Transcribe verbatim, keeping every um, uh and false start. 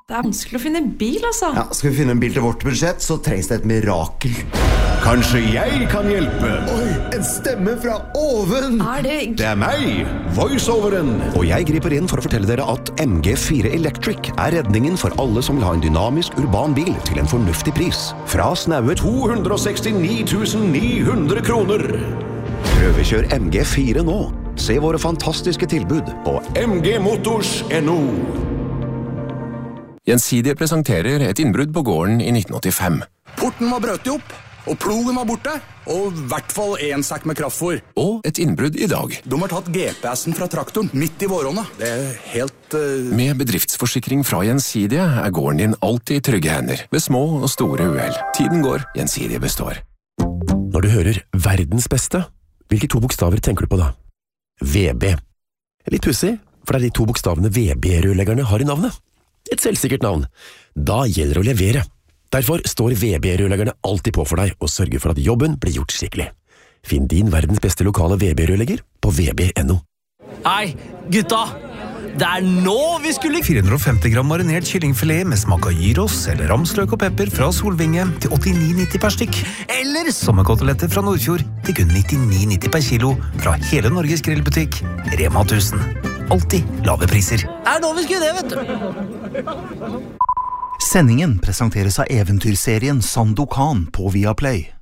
Det er vanskelig å finne en bil, altså. Ja, skal vi finne en bil til vårt budsjett, så trengs det et mirakel. Kanskje jeg kan hjelpe? Oi, en stemme fra oven! Er det... Det er meg, voiceoveren. Og jeg griper inn for å fortelle dere at M G fire Electric er redningen for alle som vil ha en dynamisk urban bil til en fornuftig pris. Fra snaue to hundre sekstini tusen ni hundre kroner. Prøvekjør M G fire nå. Se våre fantastiske tilbud på m g motors punktum n o. Gjensidige presenterer et innbrudd på gården i nitten åttifem. Porten var brøt opp, og plogen var borte, og i hvert fall en sekk med kraftfôr. Og et innbrudd i dag. De har tatt G P S-en fra traktoren midt i våronna. Det er helt... Uh... Med bedriftsforsikring fra Gjensidige er gården din alltid i trygge hender, ved små og store uhell. Tiden går, Gjensidige består. Når du hører verdens beste, hvilke to bokstaver tenker du på da? V B. Litt pussig, for det er de to bokstavene V B-rørleggerne har i navnet. Et selvsikkert navn. Da gjelder det å levere. Derfor står V B-rørleggerne alltid på for deg og sørger for at jobben blir gjort skikkelig. Finn din verdens beste lokale V B-rørlegger på v b punktum n o. Hei, gutta! Det er nå vi skulle... fire hundre og femti gram marinert kyllingfilet med smak av gyros eller ramsløk og pepper fra Solvinge til åttini nitti per stykk. Eller sommerkoteletter fra Nordfjord til kun nittini nitti per kilo fra hele Norges grillbutikk Rema tusen. Alltid lave priser. Det er nå vi skulle det, vet du! Sendingen presenteres av eventyrserien Sandokan på Viaplay.